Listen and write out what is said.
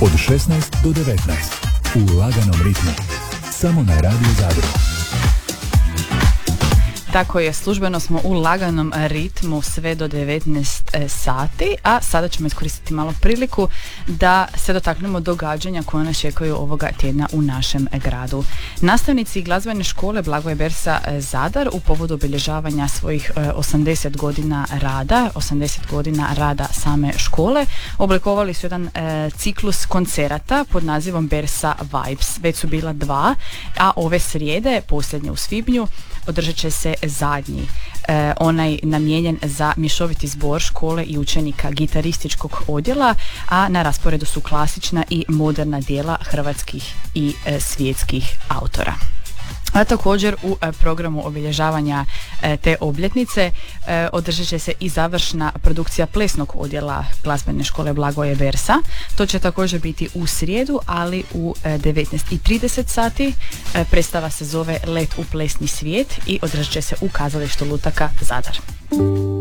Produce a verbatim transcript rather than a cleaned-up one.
Od šesnaest do devetnaest u laganom ritmu. Samo na Radio Zadru. Tako je, službeno smo u laganom ritmu sve do devetnaest sati, a sada ćemo iskoristiti malo priliku da se dotaknemo događanja koje nas čekaju ovoga tjedna u našem gradu. Nastavnici glazbene škole Blagoje Bersa Zadar u povodu obilježavanja svojih osamdeset godina rada, osamdeset godina rada same škole, oblikovali su jedan e, ciklus koncerata pod nazivom Bersa Vibes. Već su bila dva, a ove srijede, posljednje u svibnju, održat će se zadnji, e, onaj namijenjen za mješoviti zbor škole i učenika gitarističkog odjela, a na rasporedu su klasična i moderna djela hrvatskih i e, svjetskih autora. A također u e, programu obilježavanja e, te obljetnice e, održat će se i završna produkcija plesnog odjela glazbene škole Blagoje Bersa. To će također biti u srijedu, ali u e, devetnaest i trideset sati. E, predstava se zove Let u plesni svijet i održat će se u kazalištu Lutaka Zadar.